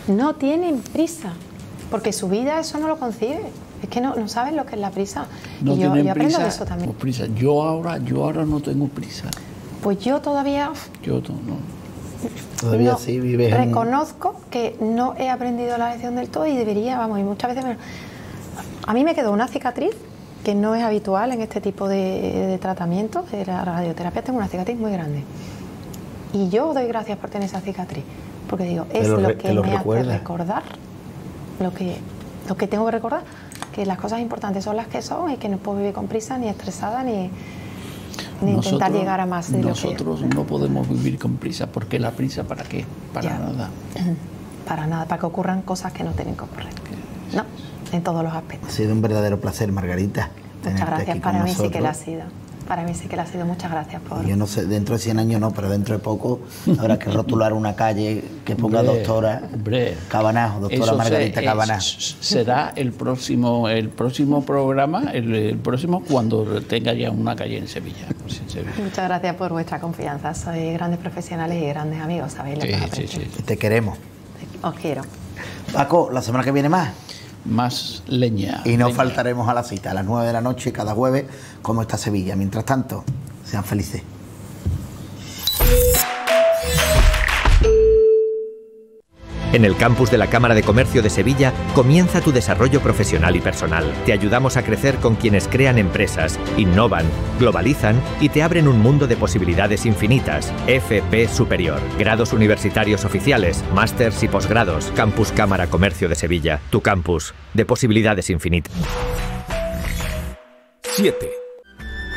no tienen prisa, porque su vida eso no lo concibe. Es que no saben lo que es la prisa. No y yo aprendo prisa, de eso también. Prisa. Yo ahora no tengo prisa. Pues yo todavía... Todavía sí vives reconozco que no he aprendido la lección del todo y debería, y muchas veces... A mí me quedó una cicatriz que no es habitual en este tipo de tratamiento de la radioterapia. Tengo una cicatriz muy grande. Y yo doy gracias por tener esa cicatriz, porque digo, es lo que me hace recordar lo que tengo que recordar, que las cosas importantes son las que son y que no puedo vivir con prisa, ni estresada, ni intentar llegar a más de lo que... Nosotros no podemos vivir con prisa, porque la prisa ¿para qué? Para nada. Para nada, para que ocurran cosas que no tienen que ocurrir. No, en todos los aspectos. Ha sido un verdadero placer, Margarita. Muchas gracias, para mí sí que lo ha sido. Para mí sí que lo ha sido, muchas gracias por... Yo no sé, dentro de 100 años no, pero dentro de poco habrá que rotular una calle que ponga doctora Cabanás, doctora Margarita Cabanás. Será el próximo programa, el próximo cuando tenga ya una calle en Sevilla. Muchas gracias por vuestra confianza, sois grandes profesionales y grandes amigos, sabéis lo que os aprecio. Te queremos. Os quiero. Paco, la semana que viene más leña. Y no faltaremos a la cita a las 9 de la noche cada jueves, como está Sevilla. Mientras tanto, sean felices. En el campus de la Cámara de Comercio de Sevilla comienza tu desarrollo profesional y personal. Te ayudamos a crecer con quienes crean empresas, innovan, globalizan y te abren un mundo de posibilidades infinitas. FP Superior, grados universitarios oficiales, másters y posgrados. Campus Cámara Comercio de Sevilla, tu campus de posibilidades infinitas. 7.